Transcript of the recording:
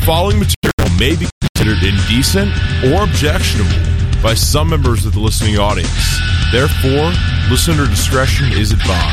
following material may be considered indecent or objectionable by some members of the listening audience. Therefore, listener discretion is advised.